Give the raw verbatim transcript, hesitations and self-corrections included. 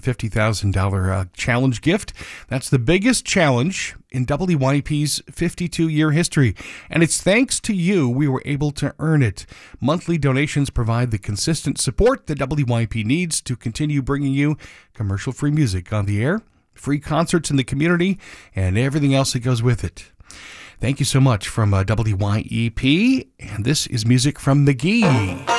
fifty thousand dollars uh, challenge gift. That's the biggest challenge in W Y P's fifty-two-year history, and it's thanks to you we were able to earn it. Monthly donations provide the consistent support that W Y P needs to continue bringing you commercial-free music on the air, free concerts in the community, and everything else that goes with it. Thank you so much from uh, W Y E P, and this is music from McGee.